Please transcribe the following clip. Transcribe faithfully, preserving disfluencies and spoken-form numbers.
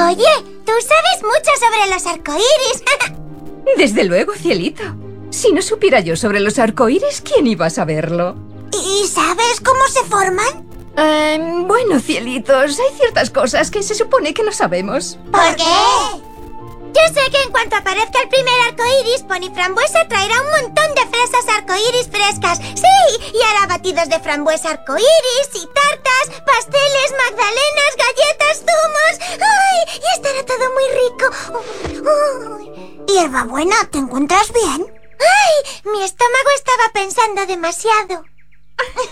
Oye, tú sabes mucho sobre los arcoíris. Desde luego, cielito. Si no supiera yo sobre los arcoíris, ¿quién iba a saberlo? ¿Y sabes cómo se forman? Eh, bueno, cielitos, hay ciertas cosas que se supone que no sabemos. ¿Por qué? Yo sé que en cuanto aparezca el primer arcoíris, Pony Frambuesa traerá un montón de fresas arcoíris frescas. ¡Sí! Y hará batidos de frambuesa arcoíris y tartas, pasteles, magdalenas, galletas, zumos. ¡Ay! Y estará todo muy rico. Uy. Hierbabuena, ¿te encuentras bien? ¡Ay! Mi estómago estaba pensando demasiado.